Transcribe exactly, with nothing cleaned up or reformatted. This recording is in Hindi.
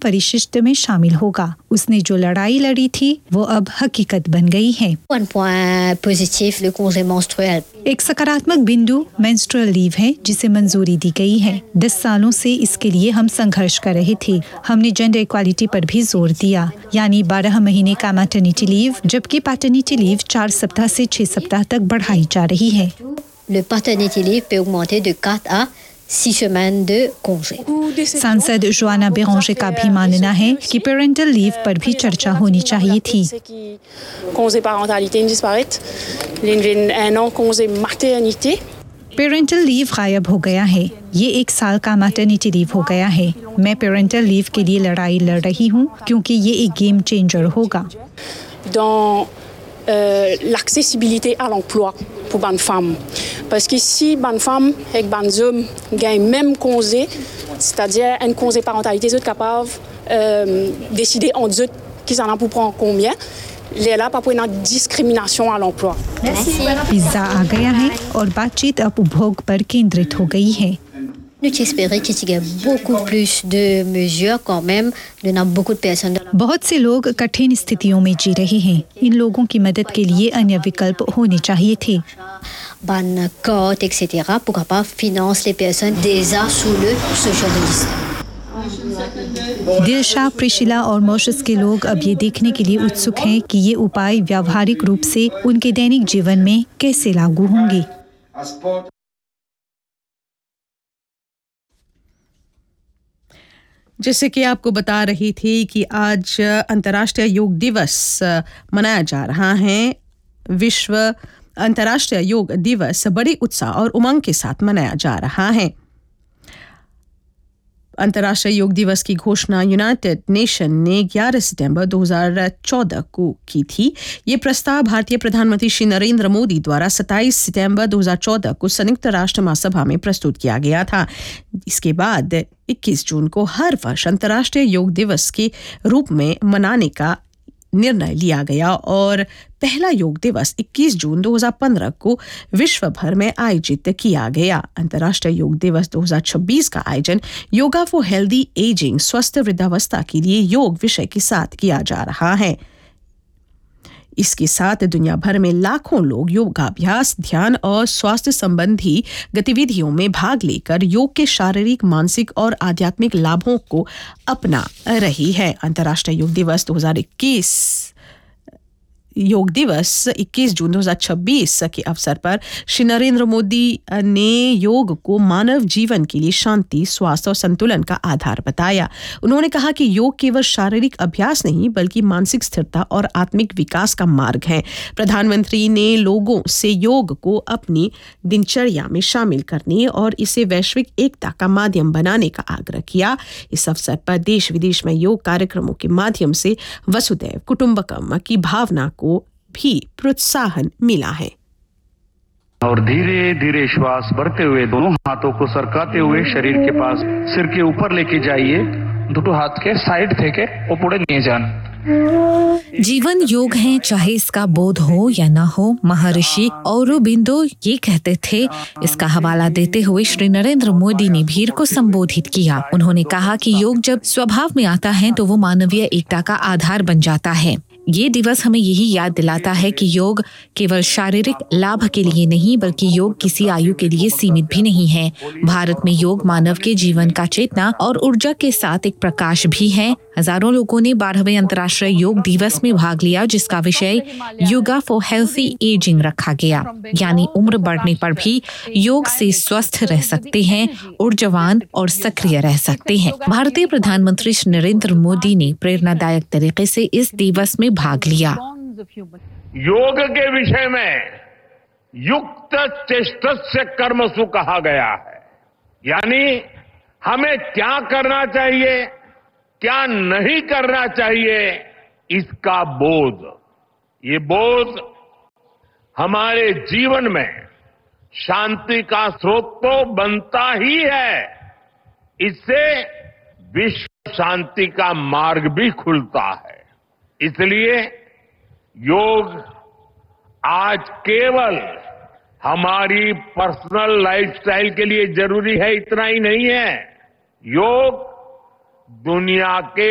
परिशिष्ट में शामिल होगा। उसने जो लड़ाई लड़ी थी वो अब हकीकत बन गई है। Un point positif, le congé menstruel. एक सकारात्मक बिंदु मेंस्ट्रुअल लीव है जिसे मंजूरी दी गई है। दस सालों से इसके लिए हम संघर्ष कर रहे थे। हमने जेंडर इक्वालिटी पर भी जोर दिया, यानी बारह महीने का मैटरनिटी लीव, जबकि पैटर्निटी लीव चार सप्ताह से छह सप्ताह तक बढ़ाई जा रही है। Le paternity leave peut augmenter de quatre à six semaines de congé. सांसद जोआना बेरांगे का भी मानना है कि पेरेंटल लीव पर भी चर्चा होनी चाहिए थी। Congé parentalité disparaît, un an congé maternité. Parental leave गायब हो गया है। ये एक साल का मैटरनिटी लीव हो गया है। मैं पेरेंटल लीव के लिए लड़ाई लड़ रही हूँ क्योंकि ये एक गेम चेंजर होगा। Dans euh, l'accessibilité à l'emploi pour bonnes femmes. Parce que si bonnes femmes et bonnes hommes gagnent même congé, c'est-à-dire un congé parentalité, ils sont capables de euh, décider en deux qui en a pour prendre combien. Les là pas pour une discrimination à l'emploi. Pizza आ गया है और बातचीत अब उपभोग पर केंद्रित हो गई है। Nous espérons qu'il y a beaucoup plus de mesures quand même. Nous avons beaucoup de personnes. बहुत से लोग कठिन स्थितियों में जी रहे हैं। इन लोगों की मदद के लिए अन्य विकल्प होने चाहिए थे। Ban cote, et cetera. Pourquoi pas finance les personnes déjà sous le social register. Dilsha, प्रिशिला और मॉरिशस के लोग अब ये देखने के लिए उत्सुक हैं कि ये उपाय व्यावहारिक रूप से उनके दैनिक जीवन में कैसे लागू होंगे। जैसे कि आपको बता रही थी कि आज अंतर्राष्ट्रीय योग दिवस मनाया जा रहा है। विश्व अंतर्राष्ट्रीय योग दिवस बड़े उत्साह और उमंग के साथ मनाया जा रहा है। अंतर्राष्ट्रीय योग दिवस की घोषणा यूनाइटेड नेशन ने ग्यारह सितंबर दो हज़ार चौदह को की थी। ये प्रस्ताव भारतीय प्रधानमंत्री श्री नरेंद्र मोदी द्वारा सत्ताईस सितंबर दो हज़ार चौदह को संयुक्त राष्ट्र महासभा में प्रस्तुत किया गया था। इसके बाद इक्कीस जून को हर वर्ष अंतर्राष्ट्रीय योग दिवस के रूप में मनाने का निर्णय लिया गया और पहला योग दिवस इक्कीस जून दो हज़ार पंद्रह को विश्व भर में आयोजित किया गया। अंतर्राष्ट्रीय योग दिवस दो हज़ार छब्बीस का आयोजन योगा फॉर हेल्दी एजिंग, स्वस्थ वृद्धावस्था के लिए योग विषय के साथ किया जा रहा है। इसके साथ दुनिया भर में लाखों लोग योगाभ्यास, ध्यान और स्वास्थ्य संबंधी गतिविधियों में भाग लेकर योग के शारीरिक, मानसिक और आध्यात्मिक लाभों को अपना रही है। अंतर्राष्ट्रीय योग दिवस दो हज़ार इक्कीस योग दिवस इक्कीस जून दो हज़ार छब्बीस के अवसर पर श्री नरेंद्र मोदी ने योग को मानव जीवन के लिए शांति, स्वास्थ्य और संतुलन का आधार बताया। उन्होंने कहा कि योग केवल शारीरिक अभ्यास नहीं बल्कि मानसिक स्थिरता और आत्मिक विकास का मार्ग है। प्रधानमंत्री ने लोगों से योग को अपनी दिनचर्या में शामिल करने और इसे वैश्विक एकता का माध्यम बनाने का आग्रह किया। इस अवसर पर देश विदेश में योग कार्यक्रमों के माध्यम से वसुधैव कुटुंबकम की भावना को भी प्रोत्साहन मिला है। और धीरे धीरे श्वास भरते हुए दोनों हाथों को सरकाते हुए शरीर के पास सिर के ऊपर लेके जाइए। दोनों हाथ के साइड থেকে ऊपर নিয়ে যান। जीवन योग है, चाहे इसका बोध हो या न हो। महर्षि औरोबिंदो ये कहते थे। इसका हवाला देते हुए श्री नरेंद्र मोदी ने भीड़ को संबोधित किया। उन्होंने कहा कि योग जब स्वभाव में आता है तो वो मानवीय एकता का आधार बन जाता है। ये दिवस हमें यही याद दिलाता है कि योग केवल शारीरिक लाभ के लिए नहीं बल्कि योग किसी आयु के लिए सीमित भी नहीं है। भारत में योग मानव के जीवन का चेतना और ऊर्जा के साथ एक प्रकाश भी है। हजारों लोगों ने बारहवें अंतर्राष्ट्रीय योग दिवस में भाग लिया, जिसका विषय योगा फॉर हेल्थी एजिंग रखा गया, यानी उम्र बढ़ने पर भी योग से स्वस्थ रह सकते हैं, ऊर्जावान और सक्रिय रह सकते हैं। भारतीय प्रधानमंत्री श्री नरेंद्र मोदी ने प्रेरणादायक तरीके से इस दिवस में भाग लिया। योग के विषय में युक्त चेष्टस्य कर्मसु कहा गया है, यानी हमें क्या करना चाहिए, क्या नहीं करना चाहिए, इसका बोध। ये बोध हमारे जीवन में शांति का स्रोत तो बनता ही है, इससे विश्व शांति का मार्ग भी खुलता है। इसलिए योग आज केवल हमारी पर्सनल लाइफस्टाइल के लिए जरूरी है इतना ही नहीं है। योग दुनिया के